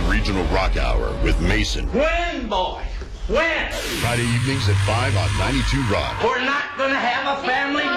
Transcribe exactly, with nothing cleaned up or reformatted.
Southern Regional Rock Hour with Mason. When, boy? When? Friday evenings at five on ninety-two Rock. We're not going to have a family